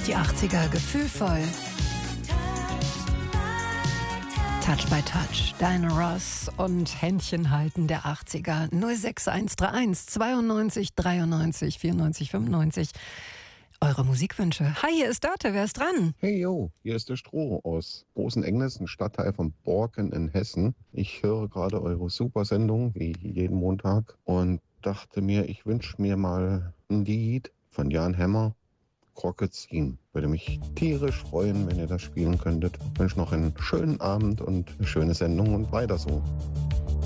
Die 80er gefühlvoll. Touch by Touch, Diana Ross und Händchen halten der 80er. 06131 92 93 94 95. Eure Musikwünsche. Hi, hier ist Dörte, wer ist dran? Hey yo, hier ist der Stroh aus Großenengnes, ein Stadtteil von Borken in Hessen. Ich höre gerade eure Supersendung, wie jeden Montag, und dachte mir, ich wünsche mir mal ein Lied von Jan Hammer, Krokezin. Würde mich tierisch freuen, wenn ihr das spielen könntet. Ich wünsche noch einen schönen Abend und eine schöne Sendung und weiter so.